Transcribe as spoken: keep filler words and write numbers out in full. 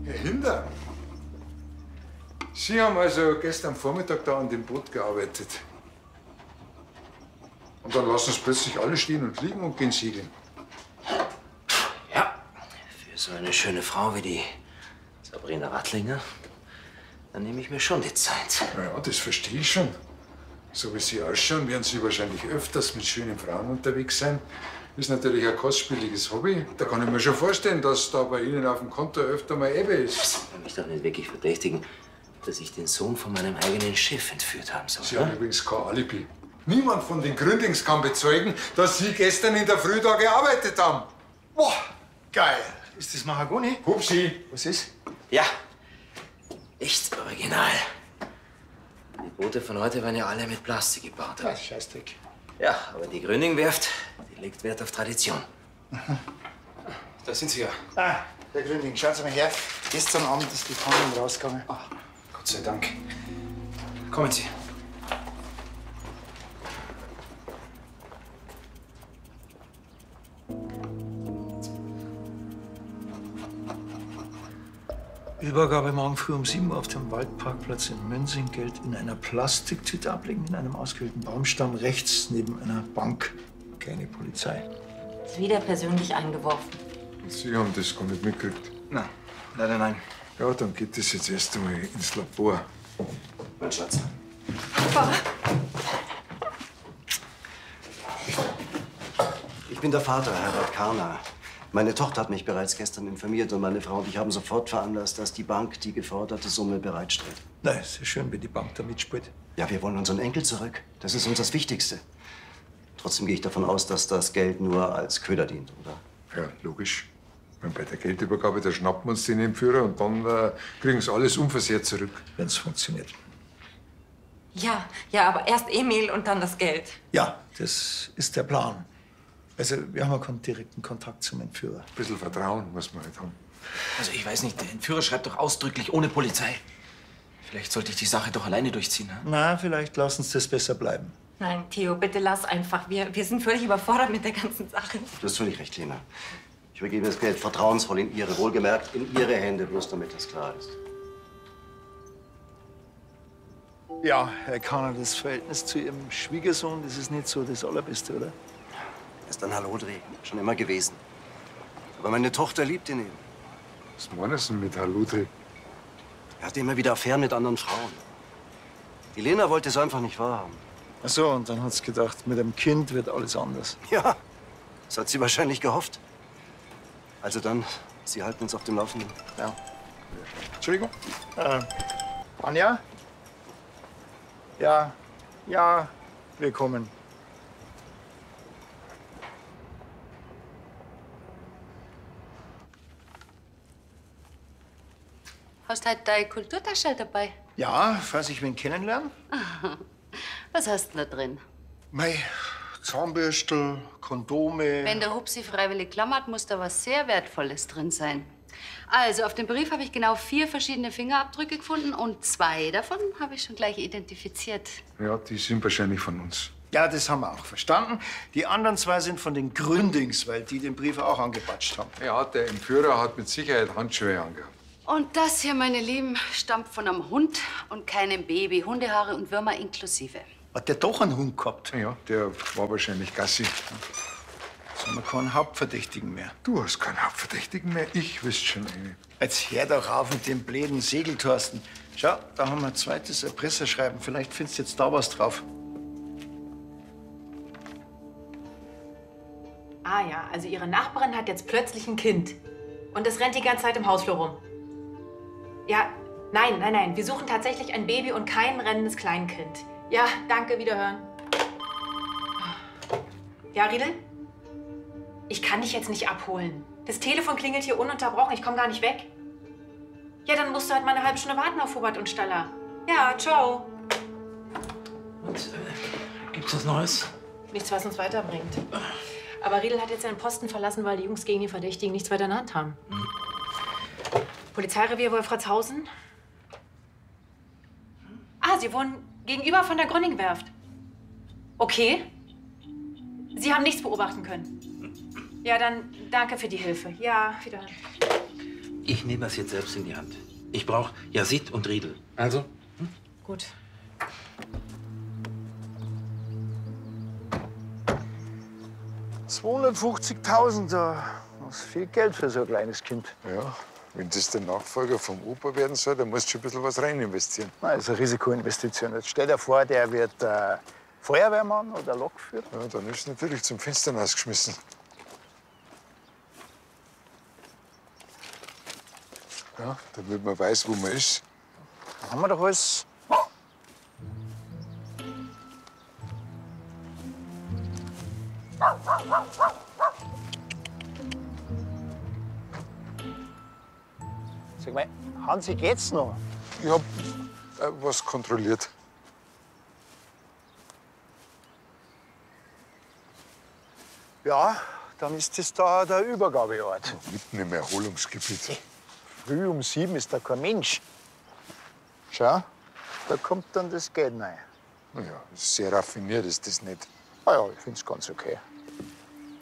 Ja, Hinder. Sie haben also gestern Vormittag da an dem Boot gearbeitet. Und dann lassen Sie plötzlich alle stehen und liegen und gehen segeln. Ja, für so eine schöne Frau wie die Sabrina Rattlinger, dann nehme ich mir schon die Zeit. Na ja, das verstehe ich schon. So wie Sie ausschauen, werden Sie wahrscheinlich öfters mit schönen Frauen unterwegs sein. Ist natürlich ein kostspieliges Hobby. Da kann ich mir schon vorstellen, dass da bei Ihnen auf dem Konto öfter mal Ebbe ist. Sie wollen mich doch nicht wirklich verdächtigen, dass ich den Sohn von meinem eigenen Schiff entführt haben soll. Sie haben übrigens kein Alibi. Niemand von den Gründings kann bezeugen, dass Sie gestern in der Früh da gearbeitet haben. Boah, geil. Ist das Mahagoni? Hupsi. Was ist? Ja, echt original. Die Boote von heute werden ja alle mit Plastik gebaut. Ja, Scheißdreck. Ja, aber die Gründing-Werft, die legt Wert auf Tradition. Da sind Sie ja. Ah, der Gründing. Schauen Sie mal her. Gestern Abend ist die Fahndung rausgegangen. Ah, Gott sei Dank. Kommen Sie. Übergabe morgen früh um sieben Uhr auf dem Waldparkplatz in Münzing. Geld in einer Plastiktüte ablegen, in einem ausgewählten Baumstamm rechts neben einer Bank. Keine Polizei. Ist wieder persönlich eingeworfen. Sie haben das gar nicht mitgekriegt. Nein, leider nein. Ja, dann geht das jetzt erst einmal ins Labor. Mein Schatz. Papa. Ich bin der Vater, Herbert Karner. Meine Tochter hat mich bereits gestern informiert und meine Frau und ich haben sofort veranlasst, dass die Bank die geforderte Summe bereitstellt. Na, ist ja schön, wenn die Bank da mitspielt. Ja, wir wollen unseren Enkel zurück. Das ist uns das Wichtigste. Trotzdem gehe ich davon aus, dass das Geld nur als Köder dient, oder? Ja, logisch. Und bei der Geldübergabe, da schnappen wir uns den Entführer und dann äh, kriegen sie alles unversehrt zurück. Wenn es funktioniert. Ja, ja, aber erst Emil und dann das Geld. Ja, das ist der Plan. Also, wir haben ja keinen direkten Kontakt zum Entführer. Ein bisschen Vertrauen muss man halt haben. Also ich weiß nicht, der Entführer schreibt doch ausdrücklich ohne Polizei. Vielleicht sollte ich die Sache doch alleine durchziehen. Ne? Na, vielleicht lassen Sie das besser bleiben. Nein, Theo, bitte lass einfach. Wir, wir sind völlig überfordert mit der ganzen Sache. Du hast völlig recht, Lena. Ich übergebe das Geld vertrauensvoll in Ihre, wohlgemerkt in Ihre Hände, bloß damit das klar ist. Ja, Herr Kahner, das Verhältnis zu Ihrem Schwiegersohn, das ist nicht so das Allerbeste, oder? Er ist ein Hallodri, schon immer gewesen. Aber meine Tochter liebt ihn eben. Was meinen Sie mit Halludri? Er hat immer wieder Affären mit anderen Frauen. Die Lena wollte es einfach nicht wahrhaben. Ach so, und dann hat sie gedacht, mit dem Kind wird alles anders. Ja, das hat sie wahrscheinlich gehofft. Also dann, Sie halten uns auf dem Laufenden. Ja. Entschuldigung? Äh, Anja? Ja, ja, wir kommen. Hast du heute deine Kulturtasche dabei? Ja, falls ich wen kennenlerne? Was hast du da drin? Mei, Zahnbürstel, Kondome. Wenn der Hupsi freiwillig klammert, muss da was sehr Wertvolles drin sein. Also, auf dem Brief habe ich genau vier verschiedene Fingerabdrücke gefunden und zwei davon habe ich schon gleich identifiziert. Ja, die sind wahrscheinlich von uns. Ja, das haben wir auch verstanden. Die anderen zwei sind von den Gründings, weil die den Brief auch angepatscht haben. Ja, der Entführer hat mit Sicherheit Handschuhe angehabt. Und das hier, meine Lieben, stammt von einem Hund und keinem Baby. Hundehaare und Würmer inklusive. Hat der doch einen Hund gehabt? Ja, der war wahrscheinlich Gassi. Jetzt haben wir keinen Hauptverdächtigen mehr. Du hast keinen Hauptverdächtigen mehr, ich wüsste schon einen. Jetzt hör doch auf mit dem bläden Segeltorsten. Schau, da haben wir ein zweites Erpresserschreiben. Vielleicht findest du jetzt da was drauf. Ah ja, also Ihre Nachbarin hat jetzt plötzlich ein Kind. Und es rennt die ganze Zeit im Hausflur rum. Ja, nein, nein, nein. Wir suchen tatsächlich ein Baby und kein rennendes Kleinkind. Ja, danke, wiederhören. Ja, Riedel? Ich kann dich jetzt nicht abholen. Das Telefon klingelt hier ununterbrochen. Ich komme gar nicht weg. Ja, dann musst du halt mal eine halbe Stunde warten auf Hubert und Staller. Ja, ciao. Und, äh, gibt's was Neues? Nichts, was uns weiterbringt. Aber Riedel hat jetzt seinen Posten verlassen, weil die Jungs gegen die Verdächtigen nichts weiter in der Hand haben. Mhm. Polizeirevier Wolfratshausen. Ah, Sie wohnen gegenüber von der Gründing-Werft. Okay. Sie haben nichts beobachten können. Ja, dann danke für die Hilfe. Ja, wiederhören. Ich nehme das jetzt selbst in die Hand. Ich brauche Yazid und Riedel. Also? Hm? Gut. zweihundertfünfzigtausend, das ist viel Geld für so ein kleines Kind. Ja, wenn das der Nachfolger vom Opa werden soll, dann musst du schon ein bisschen was rein investieren. Na, das ist eine Risikoinvestition. Jetzt stell dir vor, der wird äh, Feuerwehrmann oder Lokführer. Ja, dann ist natürlich zum Fenster rausgeschmissen. Ja, damit man weiß, wo man ist. Da haben wir doch alles. Sag mal, Hansi, geht's noch? Ich hab äh, was kontrolliert. Ja, dann ist das da der Übergabeort. Mitten im Erholungsgebiet. Früh um sieben ist da kein Mensch. Schau, da kommt dann das Geld rein. Na ja, sehr raffiniert ist das nicht. Ah ja, ich find's ganz okay.